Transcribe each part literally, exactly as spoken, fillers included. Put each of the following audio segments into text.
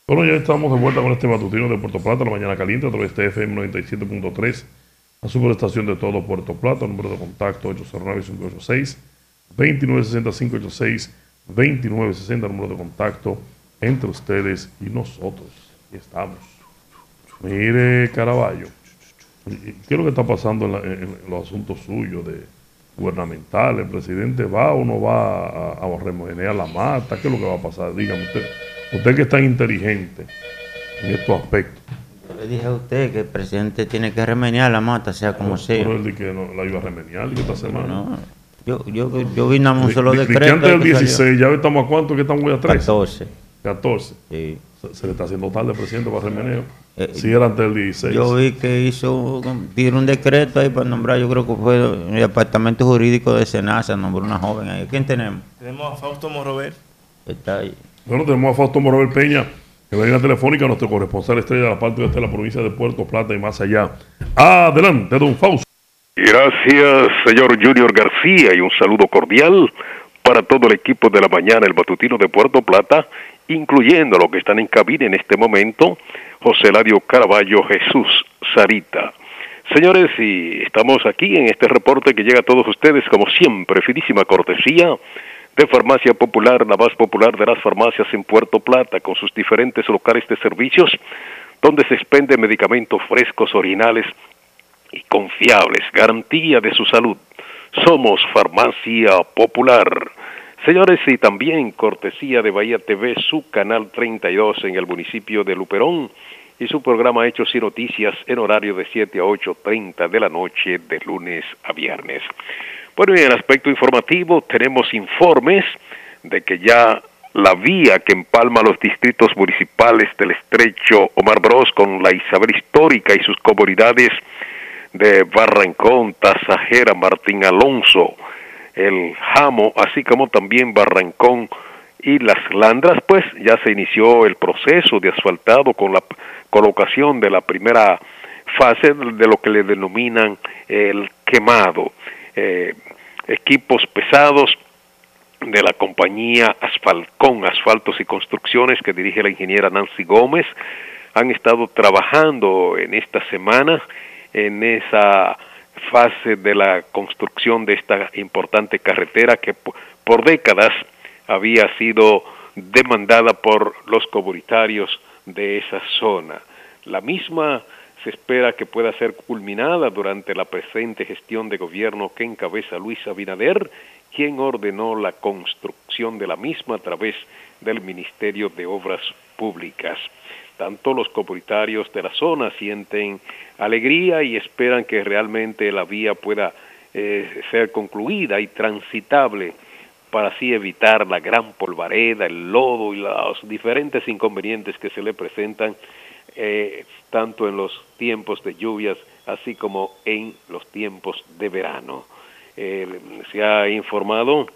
Bueno, ya estamos de vuelta con este matutino de Puerto Plata, la mañana caliente, a través de F M noventa y siete punto tres, la superestación de todo Puerto Plata, número de contacto ocho cero nueve, cinco ocho seis, dos nueve seis cero, cinco ocho seis, dos nueve seis cero, número de contacto entre ustedes y nosotros. Aquí estamos. Mire, Caraballo, ¿qué es lo que está pasando en, la- en- en los asuntos suyos de gubernamentales? ¿El presidente va o no va a, a remodelar la mata? ¿Qué es lo que va a pasar? Dígame usted, usted que es tan inteligente en estos aspectos. Yo le dije a usted que el presidente tiene que remediar la mata, sea como Pero, pero sea. él di que no la iba a remediar y que esta Pero semana. no, yo, yo, yo vi nada más un Di, solo di- di que decreto antes ahí del que salió. dieciséis, ya estamos a cuánto, que estamos hoy a trece. catorce. catorce. Sí. Se, se le está haciendo tarde al presidente para remeneo. Eh, Si era antes del yo dieciséis. vi que hizo, tiró un decreto ahí para nombrar, yo creo que fue el departamento jurídico de Senasa, nombró una joven ahí. ¿Quién tenemos? Tenemos a Fausto Morrover. Está ahí. Bueno, tenemos a Fausto Morobel Peña, que venga telefónica, nuestro corresponsal estrella de la parte de la provincia de Puerto Plata y más allá. Adelante, don Fausto. Gracias, señor Junior García, y un saludo cordial para todo el equipo de la mañana, el matutino de Puerto Plata, incluyendo los que están en cabina en este momento, José Ladio Caraballo, Jesús Sarita. Señores, y estamos aquí en este reporte que llega a todos ustedes, como siempre, finísima cortesía de Farmacia Popular, la más popular de las farmacias en Puerto Plata, con sus diferentes locales de servicios, donde se expenden medicamentos frescos, originales y confiables, garantía de su salud. Somos Farmacia Popular. Señores, y también cortesía de Bahía T V, su canal treinta y dos en el municipio de Luperón, y su programa Hechos y Noticias en horario de siete a ocho treinta de la noche, de lunes a viernes. Bueno, y en el aspecto informativo tenemos informes de que ya la vía que empalma los distritos municipales del Estrecho Omar Bros con la Isabel Histórica y sus comunidades de Barrancón, Tasajera, Martín Alonso, el Jamo, así como también Barrancón y Las Landras, pues ya se inició el proceso de asfaltado con la colocación de la primera fase de lo que le denominan el quemado. Eh, equipos pesados de la compañía Asfalcón, Asfaltos y Construcciones, que dirige la ingeniera Nancy Gómez, han estado trabajando en esta semana en esa fase de la construcción de esta importante carretera que por décadas había sido demandada por los comunitarios de esa zona. La misma se espera que pueda ser culminada durante la presente gestión de gobierno que encabeza Luis Abinader, quien ordenó la construcción de la misma a través del Ministerio de Obras Públicas. Tanto los comunitarios de la zona sienten alegría y esperan que realmente la vía pueda eh, ser concluida y transitable para así evitar la gran polvareda, el lodo y los diferentes inconvenientes que se le presentan eh, tanto en los tiempos de lluvias así como en los tiempos de verano. Eh, se ha informado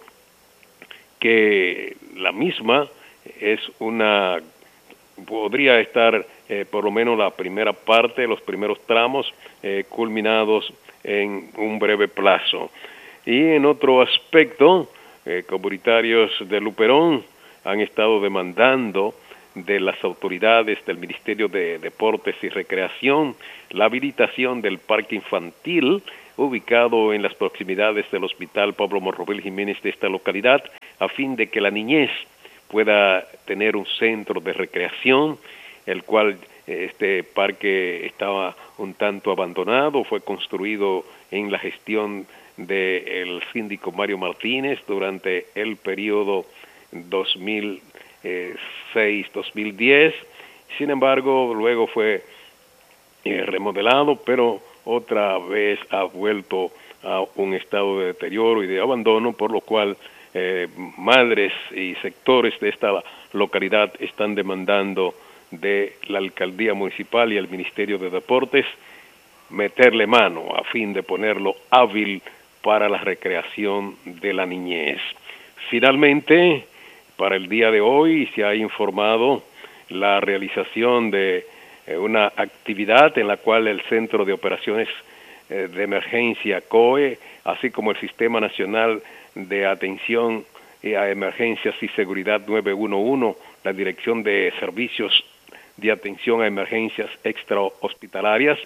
que la misma es una podría estar eh, por lo menos la primera parte, los primeros tramos eh, culminados en un breve plazo. Y en otro aspecto, eh, comunitarios de Luperón han estado demandando de las autoridades del Ministerio de Deportes y Recreación la habilitación del parque infantil ubicado en las proximidades del Hospital Pablo Morrobel Jiménez de esta localidad, a fin de que la niñez pueda tener un centro de recreación, el cual este parque estaba un tanto abandonado, fue construido en la gestión del síndico Mario Martínez durante el periodo dos mil seis a dos mil diez, sin embargo luego fue eh, remodelado, pero otra vez ha vuelto a un estado de deterioro y de abandono, por lo cual Eh, madres y sectores de esta localidad están demandando de la alcaldía municipal y el Ministerio de Deportes meterle mano a fin de ponerlo hábil para la recreación de la niñez. Finalmente, para el día de hoy se ha informado la realización de eh, una actividad en la cual el Centro de Operaciones eh, de Emergencia C O E, así como el Sistema Nacional de Atención a Emergencias y Seguridad nueve uno uno, la Dirección de Servicios de atención a emergencias extrahospitalarias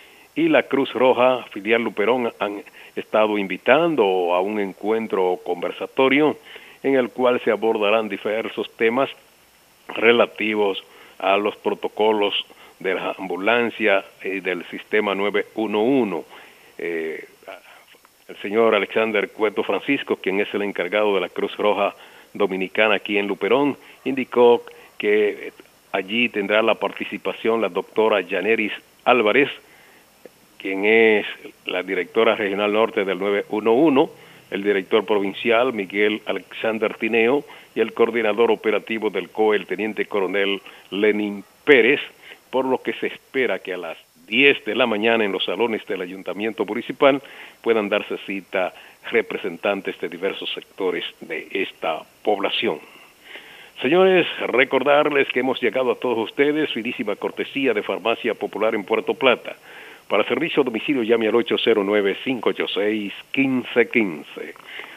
y la Cruz Roja filial Luperón han estado invitando a un encuentro conversatorio en el cual se abordarán diversos temas relativos a los protocolos de la ambulancia y del sistema nueve uno uno. Eh, el señor Alexander Cueto Francisco, quien es el encargado de la Cruz Roja Dominicana aquí en Luperón, indicó que allí tendrá la participación la doctora Yaneris Álvarez, quien es la directora regional norte del nueve uno uno, el director provincial Miguel Alexander Tineo y el coordinador operativo del C O E, el teniente coronel Lenin Pérez, por lo que se espera que a las diez de la mañana en los salones del Ayuntamiento Municipal puedan darse cita representantes de diversos sectores de esta población. Señores, recordarles que hemos llegado a todos ustedes, finísima cortesía de Farmacia Popular en Puerto Plata. Para servicio a domicilio llame al ocho cero nueve, cinco ocho seis, uno cinco uno cinco.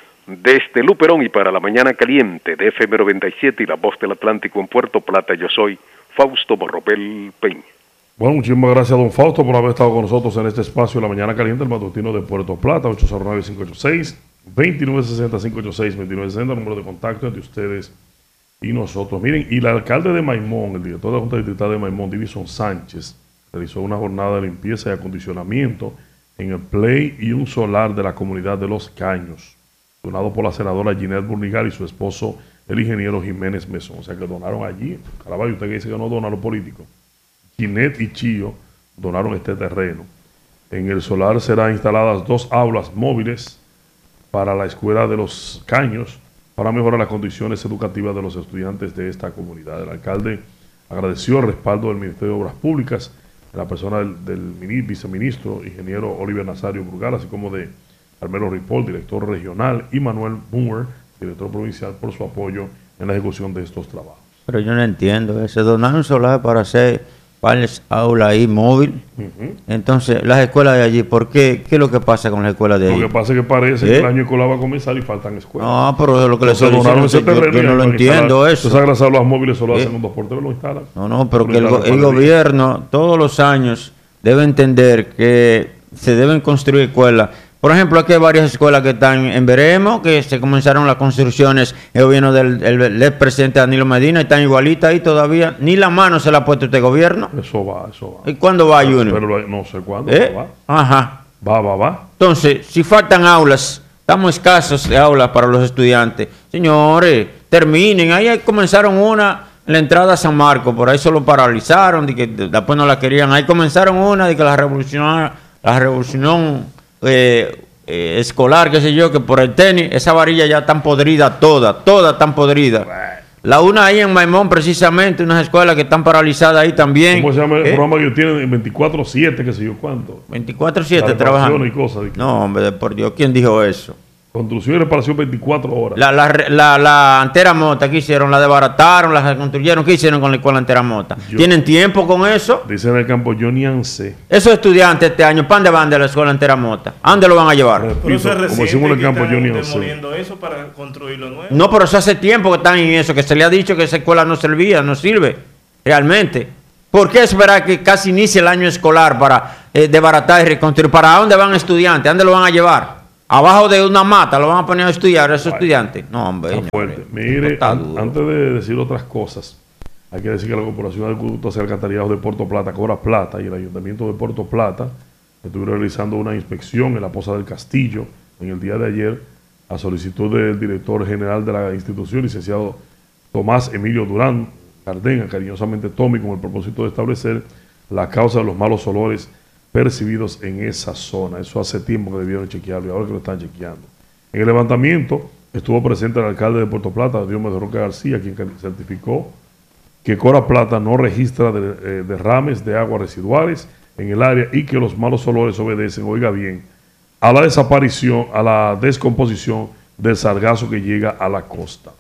Desde Luperón y para la mañana caliente de F M noventa y siete y la voz del Atlántico en Puerto Plata, yo soy Fausto Borrobel Peña. Bueno, muchísimas gracias, don Fausto, por haber estado con nosotros en este espacio de la mañana caliente, el matutino de Puerto Plata, ocho cero nueve, cinco ocho seis, dos nueve seis cero, cinco ocho seis, dos nueve seis cero, número de contacto entre ustedes y nosotros. Miren, y el alcalde de Maimón, el director de la Junta Distrital de Maimón, Divison Sánchez, realizó una jornada de limpieza y acondicionamiento en el play y un solar de la comunidad de Los Caños, donado por la senadora Ginette Burnigal y su esposo, el ingeniero Jiménez Mesón. O sea que donaron allí. Caraballo, usted que dice que no dona a los políticos. Ginette y Chío donaron este terreno. En el solar serán instaladas dos aulas móviles para la escuela de Los Caños para mejorar las condiciones educativas de los estudiantes de esta comunidad. El alcalde agradeció el respaldo del Ministerio de Obras Públicas, de la persona del, del viceministro, ingeniero Oliver Nazario Brugal, así como de Carmelo Ripoll, director regional, y Manuel Moore, director provincial, por su apoyo en la ejecución de estos trabajos. Pero yo no entiendo eso. Donar un solar para hacer varias aulas ahí móvil. Uh-huh. Entonces, las escuelas de allí, ¿por qué? ¿Qué es lo que pasa con las escuelas de allí? Lo que pasa es que parece ¿Eh? que el año escolar va a comenzar y faltan escuelas. No, pero es lo que les estoy diciendo. Yo, yo no lo entiendo eso. Entonces, agresar los móviles solo hacen un dos por tres, lo instalan. No, no, pero que el, el gobierno todos los años debe entender que se deben construir escuelas. Por ejemplo, aquí hay varias escuelas que están en veremos, que se comenzaron las construcciones, el gobierno del el, el presidente Danilo Medina, y están igualitas ahí todavía. Ni la mano se la ha puesto este gobierno. Eso va, eso va. ¿Y cuándo va, Junior? Pero no sé cuándo, ¿Eh? va. Ajá. Va, va, va. Entonces, si faltan aulas, estamos escasos de aulas para los estudiantes. Señores, terminen. Ahí comenzaron una, en la entrada a San Marcos, por ahí solo paralizaron, de que después no la querían. Ahí comenzaron una, de que la revolución, la revolución eh, eh, escolar, qué sé yo, que por el tenis, esa varilla ya están podrida toda, toda tan podrida. La una ahí en Maimón, precisamente, unas escuelas que están paralizadas ahí también. ¿Cómo se llama el ¿Eh? programa que tienen veinticuatro siete, qué sé yo cuánto? veinticuatro siete trabajando. Y cosas. No, hombre, por Dios, ¿quién dijo eso? Construcción y reparación veinticuatro horas. La, la, la, la Antera Mota, ¿qué hicieron? La desbarataron, la reconstruyeron. ¿Qué hicieron con la escuela Antera Mota? Yo, ¿Tienen tiempo con eso? Dice en el campo, yo ni ansé. Esos estudiantes este año, ¿para dónde van de la escuela Antera Mota? ¿A dónde lo van a llevar? Repito, como decimos en el campo, yo ni ansé. Eso para construir lo nuevo. No, pero eso hace tiempo que están en eso, que se le ha dicho que esa escuela no servía, no sirve, realmente. ¿Por qué esperar que casi inicie el año escolar para eh, desbaratar y reconstruir? ¿Para dónde van estudiantes? ¿A dónde lo van a llevar? Abajo de una mata lo van a poner a estudiar a esos Ay, estudiantes. No, hombre. Está fuerte. Mire, no an antes de decir otras cosas, hay que decir que la Corporación de Acueductos y Alcantarillados de Puerto Plata cobra plata, y el Ayuntamiento de Puerto Plata estuvieron realizando una inspección en la Poza del Castillo en el día de ayer a solicitud del director general de la institución, licenciado Tomás Emilio Durán Cardena, cariñosamente Tommy, con el propósito de establecer la causa de los malos olores percibidos en esa zona. Eso hace tiempo que debieron chequearlo y ahora que lo están chequeando. En el levantamiento estuvo presente el alcalde de Puerto Plata, Diomedes Roca García, quien certificó que Cora Plata no registra de, eh, derrames de aguas residuales en el área y que los malos olores obedecen, oiga bien, a la desaparición, a la descomposición del sargazo que llega a la costa.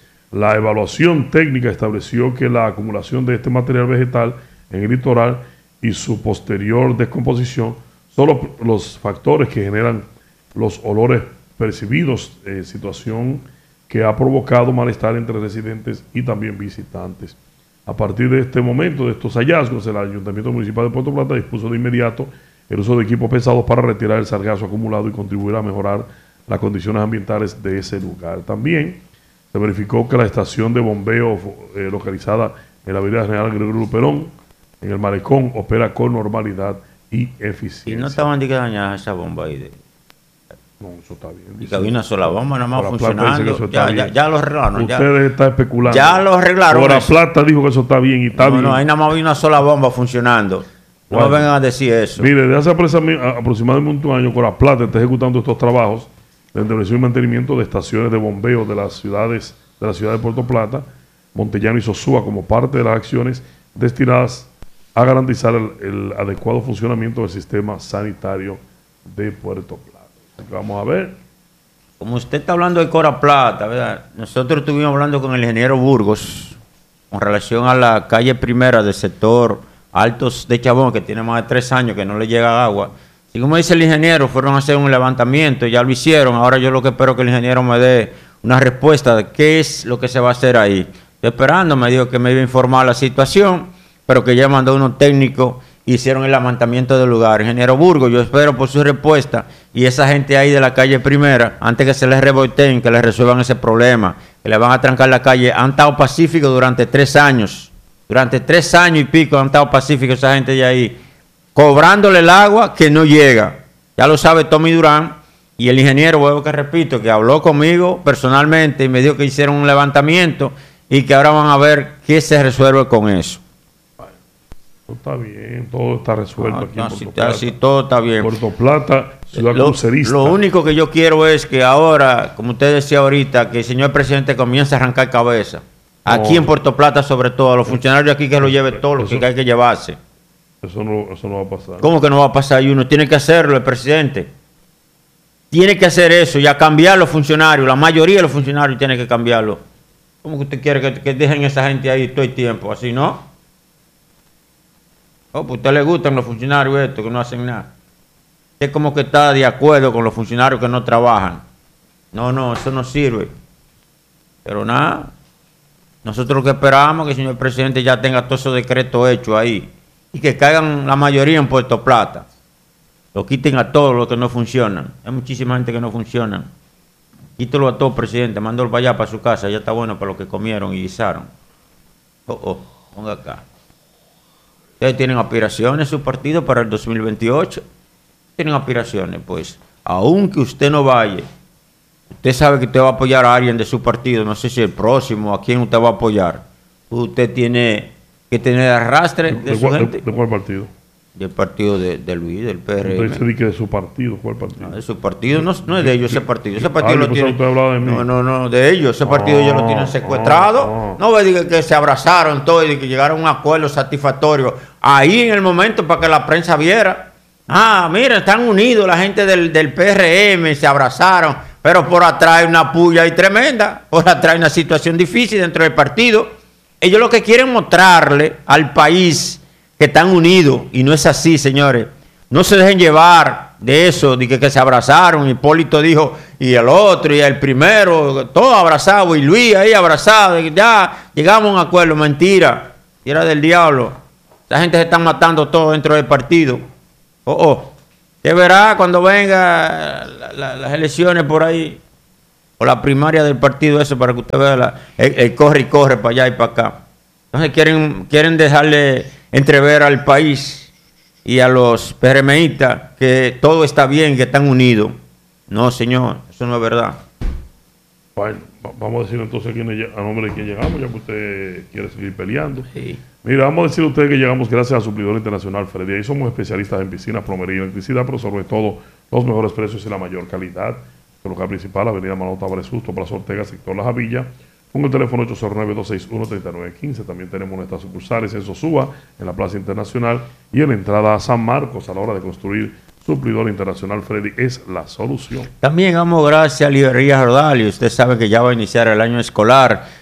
La evaluación técnica estableció que la acumulación de este material vegetal en el litoral y su posterior descomposición son los, los factores que generan los olores percibidos, eh, situación que ha provocado malestar entre residentes y también visitantes. A partir de este momento, de estos hallazgos, el Ayuntamiento Municipal de Puerto Plata dispuso de inmediato el uso de equipos pesados para retirar el sargazo acumulado y contribuir a mejorar las condiciones ambientales de ese lugar. También se verificó que la estación de bombeo eh, localizada en la avenida General Gregorio Luperón, en el Malecón, opera con normalidad y eficiencia. Y no estaban de que dañar esa bomba ahí. De... No, eso está bien. Y que había una sola bomba nada más Ahora funcionando. Plata Ya, ya, ya lo arreglaron. Ustedes ya. están especulando. Ya lo arreglaron. Ahora eso. Plata dijo que eso está bien y está no, bien. No, ahí nada más había una sola bomba funcionando. No Bueno, me vengan a decir eso. Mire, desde hace aproximadamente un año, Cora Plata está ejecutando estos trabajos de intervención y mantenimiento de estaciones de bombeo de las ciudades de la ciudad de Puerto Plata, Montellano y Sosúa, como parte de las acciones destinadas a garantizar el, el adecuado funcionamiento del sistema sanitario de Puerto Plata. Así que vamos a ver. Como usted está hablando de Cora Plata, ¿verdad? Nosotros estuvimos hablando con el ingeniero Burgos con relación a la calle primera del sector Altos de Chabón, que tiene más de tres años que no le llega agua. Y como dice el ingeniero, fueron a hacer un levantamiento, ya lo hicieron. Ahora yo lo que espero que el ingeniero me dé una respuesta de qué es lo que se va a hacer ahí. Estoy esperando, me dijo que me iba a informar la situación, pero que ya mandó unos técnicos y hicieron el levantamiento del lugar. Ingeniero Burgos, yo espero por su respuesta y esa gente ahí de la calle primera, antes que se les reboteen, que les resuelvan ese problema, que le van a trancar la calle. Han estado pacíficos durante tres años. Durante tres años y pico han estado pacíficos esa gente de ahí, cobrándole el agua que no llega. Ya lo sabe Tommy Durán y el ingeniero, vuelvo que repito, que habló conmigo personalmente y me dijo que hicieron un levantamiento y que ahora van a ver qué se resuelve con eso. Bueno, todo está bien, todo está resuelto No, aquí no, en Puerto si, Plata. si todo está bien. Puerto Plata, ciudad Lo, crucerista. lo único que yo quiero es que ahora, como usted decía ahorita, que el señor presidente comience a arrancar cabeza. Aquí No. en Puerto Plata, sobre todo, a los funcionarios aquí que lo lleve todo lo Eso- que hay que llevarse. Eso no, eso no va a pasar. ¿Cómo que no va a pasar? Y uno tiene que hacerlo, el presidente. Tiene que hacer eso y a cambiar los funcionarios. La mayoría de los funcionarios tiene que cambiarlo. ¿Cómo que usted quiere que, que dejen esa gente ahí todo el tiempo? ¿Así no? Oh, pues a usted le gustan los funcionarios estos que no hacen nada. Es como que está de acuerdo con los funcionarios que no trabajan. No, no, eso no sirve. Pero nada, nosotros lo que esperamos es que el señor presidente ya tenga todos esos decretos hechos ahí y que caigan la mayoría en Puerto Plata. Lo quiten a todos los que no funcionan. Hay muchísima gente que no funciona. Quítelo a todos, presidente. Mándalo para allá, para su casa. Ya está bueno para lo que comieron y guisaron. Oh, oh, ponga acá. Ustedes tienen aspiraciones, su partido, para el dos mil veintiocho. Tienen aspiraciones, pues. Aunque usted no vaya, usted sabe que usted va a apoyar a alguien de su partido. No sé si el próximo, a quién usted va a apoyar. Usted tiene que tener arrastre ¿De, de, de su cuál, gente. de- de cuál partido? Del partido de, de Luis, del P R Usted M. dice que de su partido. ¿Cuál partido? No, de su partido, no, no es de ellos ese partido. Ese partido Ah, lo yo pensaba tiene. que usted hablaba de mí. No, no, no, de ellos. Ese partido Ah, ellos lo tienen secuestrado. ah, ah. No me diga que se abrazaron todos y que llegaron a un acuerdo satisfactorio ahí en el momento para que la prensa viera. Ah, mira, están unidos la gente del, del P R M, se abrazaron, pero por atrás hay una puya y tremenda. Por atrás hay una situación difícil dentro del partido. Ellos lo que quieren mostrarle al país que están unidos, y no es así, señores. No se dejen llevar de eso, de que, que se abrazaron. Hipólito dijo, y el otro, y el primero, todos abrazados, y Luis ahí abrazado, y ya llegamos a un acuerdo. Mentira, y era del diablo. La gente se está matando todo dentro del partido. Oh, oh, usted verá cuando venga la, la, las elecciones por ahí, o la primaria del partido ese, para que usted vea la, el, el corre y corre para allá y para acá. Entonces quieren, quieren dejarle entrever al país y a los PRMistas que todo está bien, que están unidos. No, señor, eso no es verdad. Bueno, va- vamos a decir entonces quién es- a nombre de quién llegamos, ya que usted quiere seguir peleando. Sí. Mira, vamos a decir a ustedes que llegamos gracias a Suplidor Internacional Freddy. Ahí somos especialistas en piscinas, plomería y electricidad, pero sobre todo los mejores precios y la mayor calidad. El local principal, Avenida Manuel Tavares Justo, Plaza Ortega, sector La Javilla, con el teléfono ocho cero nueve, dos seis uno, tres nueve uno cinco. También tenemos nuestras sucursales en Sosúa, en la Plaza Internacional y en la entrada a San Marcos. A la hora de construir, Suplidor Internacional Freddy es la solución. También damos gracias a Librería Rodal, y usted sabe que ya va a iniciar el año escolar.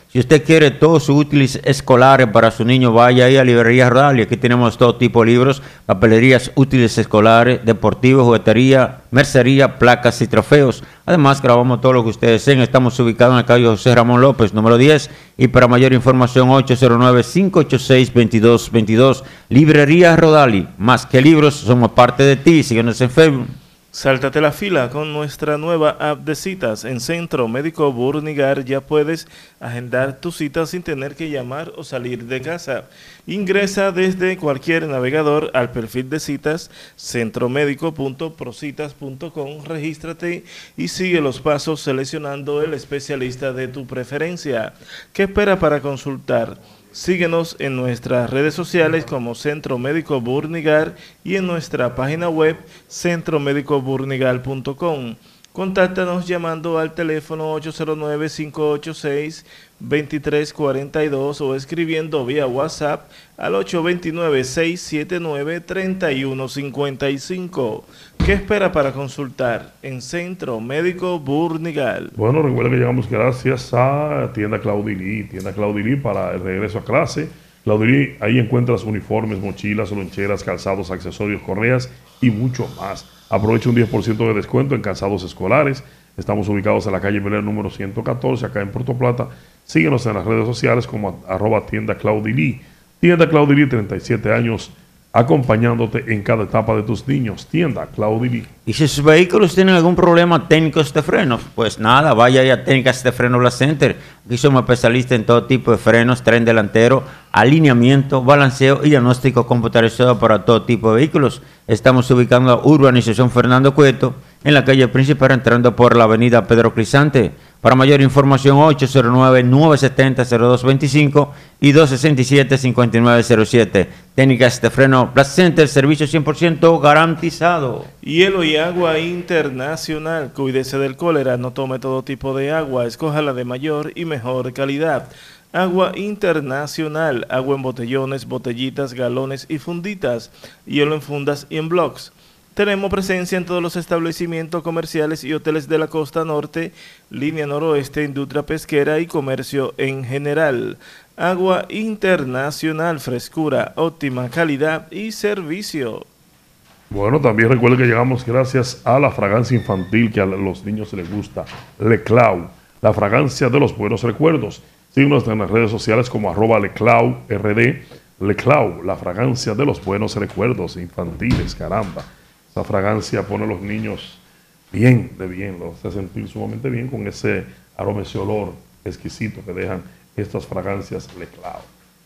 Si usted quiere todos sus útiles escolares para su niño, vaya ahí a Librería Rodali. Aquí tenemos todo tipo de libros, papelerías, útiles escolares, deportivos, juguetería, mercería, placas y trofeos. Además, grabamos todo lo que ustedes deseen. Estamos ubicados en la calle José Ramón López, número diez. Y para mayor información, ocho cero nueve, cinco ocho seis, dos dos dos dos. Librería Rodali. Más que libros, somos parte de ti. Síguenos en Facebook. Sáltate la fila con nuestra nueva app de citas. En Centro Médico Burnigar ya puedes agendar tu cita sin tener que llamar o salir de casa. Ingresa desde cualquier navegador al perfil de citas centromédico punto procitas punto com, regístrate y sigue los pasos seleccionando el especialista de tu preferencia. ¿Qué espera para consultar? Síguenos en nuestras redes sociales como Centro Médico Burnigar y en nuestra página web centro médico burnigar punto com. Contáctanos llamando al teléfono ocho cero nueve, cinco ocho seis, dos tres cuatro dos o escribiendo vía WhatsApp al ocho dos nueve, seis siete nueve, tres uno cinco cinco. ¿Qué espera para consultar en Centro Médico Burnigar? Bueno, recuerda que llegamos gracias a Tienda Claudilí, Tienda Claudilí para el regreso a clase. Claudilí, ahí encuentras uniformes, mochilas, loncheras, calzados, accesorios, correas y mucho más. Aprovecha un diez por ciento de descuento en calzados escolares. Estamos ubicados en la calle Belén número ciento catorce, acá en Puerto Plata. Síguenos en las redes sociales como arroba tienda Claudilí. Tienda Claudilí, treinta y siete años, acompañándote en cada etapa de tus niños. Tienda Claudilí. Y si sus vehículos tienen algún problema técnico de frenos, pues nada, vaya a Técnicas de Freno Blas Center. Aquí somos especialistas en todo tipo de frenos, tren delantero, alineamiento, balanceo y diagnóstico computarizado para todo tipo de vehículos. Estamos ubicando la urbanización Fernando Cueto, en la calle Principal, entrando por la avenida Pedro Crisante. Para mayor información, ocho cero nueve, nueve siete cero, cero dos dos cinco y dos seis siete, cinco nueve cero siete. Técnicas de Freno Blas Center, servicio cien por ciento garantizado. Hielo y agua internacional. Cuídese del cólera, no tome todo tipo de agua, escoja la de mayor y mejor calidad. Agua internacional, agua en botellones, botellitas, galones y funditas, hielo en fundas y en blocks. Tenemos presencia en todos los establecimientos comerciales y hoteles de la costa norte, línea noroeste, industria pesquera y comercio en general. Agua internacional, frescura, óptima calidad y servicio. Bueno, también recuerden que llegamos gracias a la fragancia infantil que a los niños les gusta, Leclau, la fragancia de los buenos recuerdos. Síguenos en las redes sociales como arroba Leclau R D, Leclau, la fragancia de los buenos recuerdos infantiles, caramba. Esa fragancia pone a los niños bien, de bien, los hace sentir sumamente bien con ese aroma, ese olor exquisito que dejan estas fragancias Leclau.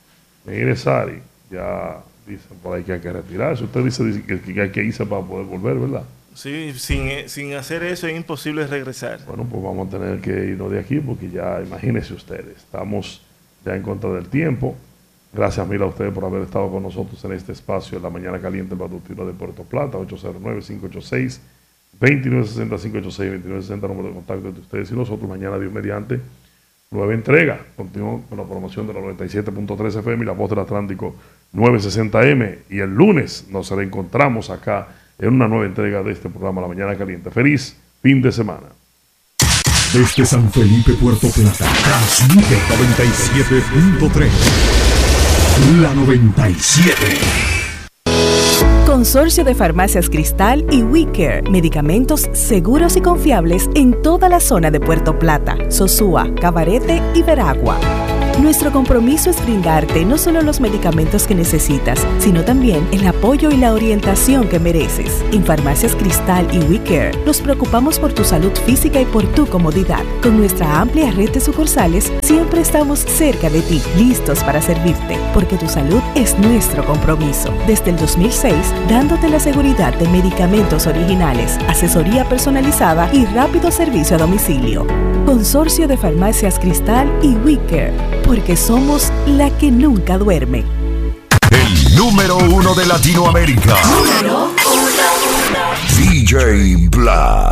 Mire, Sari, ya dicen por ahí que hay que retirarse. Usted dice que hay que irse para poder volver, ¿verdad? Sí, sin, sin hacer eso es imposible regresar. Bueno, pues vamos a tener que irnos de aquí porque ya, imagínense ustedes, estamos ya en contra del tiempo. Gracias mil a ustedes por haber estado con nosotros en este espacio en la mañana caliente, el matutino de Puerto Plata, ocho cero nueve, cinco ocho seis, dos nueve seis cero, cinco ocho seis, dos nueve seis cero, número de contacto entre ustedes y nosotros. Mañana, Dios mediante, nueva entrega. Continuamos con la promoción de la noventa y siete punto tres F M y la voz del Atlántico nueve sesenta M. Y el lunes nos reencontramos acá en una nueva entrega de este programa, La Mañana Caliente. Feliz fin de semana. Desde San Felipe, Puerto Plata, transmite noventa y siete punto tres. La noventa y siete. Consorcio de Farmacias Cristal y WeCare, medicamentos seguros y confiables en toda la zona de Puerto Plata, Sosúa, Cabarete y Veragua. Nuestro compromiso es brindarte no solo los medicamentos que necesitas, sino también el apoyo y la orientación que mereces. En Farmacias Cristal y WeCare nos preocupamos por tu salud física y por tu comodidad. Con nuestra amplia red de sucursales, siempre estamos cerca de ti, listos para servirte, porque tu salud es nuestro compromiso. Desde el dos mil seis, dándote la seguridad de medicamentos originales, asesoría personalizada y rápido servicio a domicilio. Consorcio de Farmacias Cristal y WeCare, porque somos la que nunca duerme. El número uno de Latinoamérica. Número uno. D J Blas.